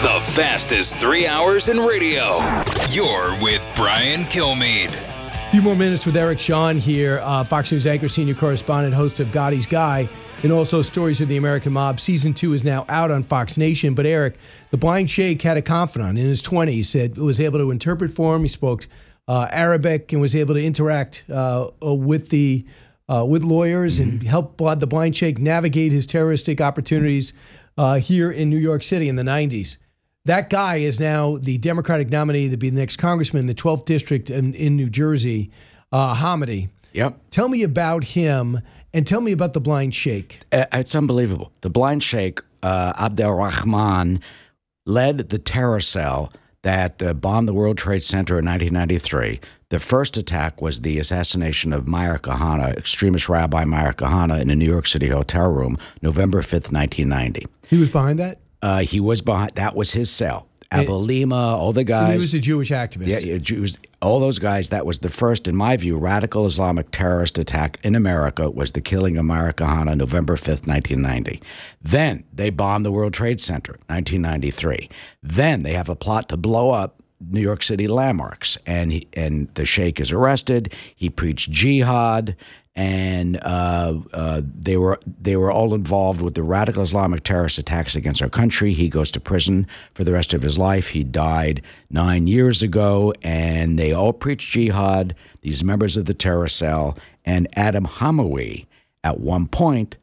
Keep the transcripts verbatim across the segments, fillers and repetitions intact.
The fastest three hours in radio. You're with Brian Kilmeade. A few more minutes with Eric Shawn here, uh, Fox News anchor, senior correspondent, host of Gotti's Guy, and also Stories of the American Mob. Season two is now out on Fox Nation. But Eric, the blind sheikh had a confidant in his twenties, said was able to interpret for him. He spoke uh, Arabic and was able to interact uh, with the uh, with lawyers mm-hmm. and help the blind sheikh navigate his terroristic opportunities uh, here in New York City in the nineties. That guy is now the Democratic nominee to be the next congressman in the twelfth district in, in New Jersey, uh, Hamidi. Yep. Tell me about him and tell me about the blind sheikh. Uh, it's unbelievable. The blind sheikh, uh, Abdel Rahman, led the terror cell that uh, bombed the World Trade Center in nineteen ninety-three. The first attack was the assassination of Meir Kahane, extremist Rabbi Meir Kahane, in a New York City hotel room, November fifth, nineteen ninety. He was behind that? Uh, he was behind. That was his cell. Abu Lima, all the guys. He was a Jewish activist. Yeah, yeah, Jews. All those guys. That was the first, in my view, radical Islamic terrorist attack in America. Was the killing of Meir Kahane on November fifth, nineteen ninety. Then they bombed the World Trade Center, nineteen ninety-three. Then they have a plot to blow up New York City landmarks, and he, and the sheikh is arrested. He preached jihad. And uh, uh, they were they were all involved with the radical Islamic terrorist attacks against our country. He goes to prison for the rest of his life. He died nine years ago, and they all preached jihad, these members of the terror cell. And Adam Hamawi, at one point,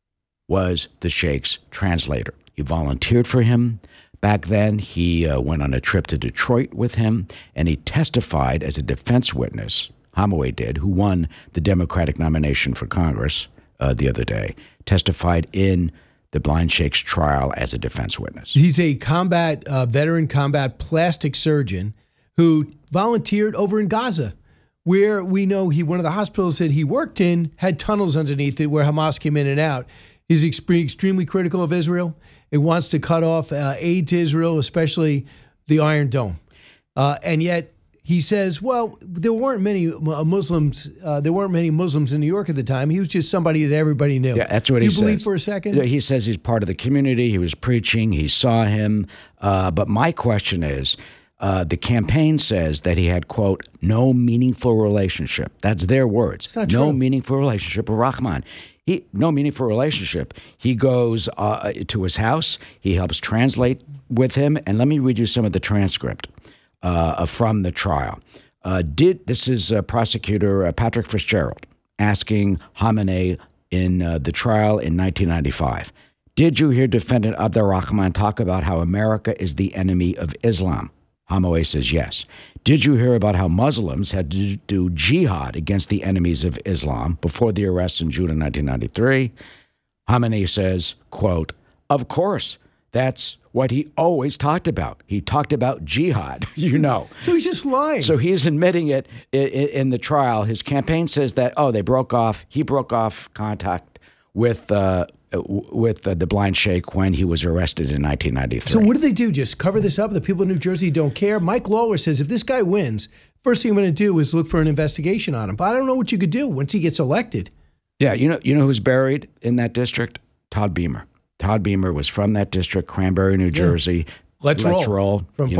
was the sheikh's translator. He volunteered for him. Back then, he uh, went on a trip to Detroit with him, and he testified as a defense witness. Hamawi did, who won the Democratic nomination for Congress uh, the other day, testified in the blind sheikh's trial as a defense witness. He's a combat uh, veteran combat plastic surgeon who volunteered over in Gaza, where we know he one of the hospitals that he worked in had tunnels underneath it where Hamas came in and out. He's extre- extremely critical of Israel. It wants to cut off uh, aid to Israel, especially the Iron Dome. Uh, and yet he says, well, there weren't many Muslims. Uh, there weren't many Muslims in New York at the time. He was just somebody that everybody knew. Yeah, that's what Do he you says. believe for a second? He says he's part of the community. He was preaching. He saw him. Uh, but my question is, uh, the campaign says that he had, quote, no meaningful relationship. That's their words. It's not no true. meaningful relationship with Rahman. He, no meaningful relationship. He goes uh, to his house. He helps translate with him. And let me read you some of the transcript uh, from the trial. Uh, did this is uh, prosecutor uh, Patrick Fitzgerald asking Khamenei in uh, the trial in nineteen ninety-five. Did you hear defendant Abdel Rahman talk about how America is the enemy of Islam? Hamawi says yes. Did you hear about how Muslims had to do jihad against the enemies of Islam before the arrests in June of nineteen ninety-three? Khamenei says, quote, of course, that's what he always talked about. He talked about jihad, you know. So he's just lying. So he's admitting it in, in the trial. His campaign says that, oh, they broke off, he broke off contact with uh, with uh, the blind sheikh when he was arrested in nineteen ninety-three. So what do they do? Just cover this up? The people in New Jersey don't care? Mike Lawler says if this guy wins, first thing I'm going to do is look for an investigation on him. But I don't know what you could do once he gets elected. Yeah, you know, you know who's buried in that district? Todd Beamer. Todd Beamer was from that district, Cranberry, New Jersey. Yeah. Let's, Let's roll. roll. From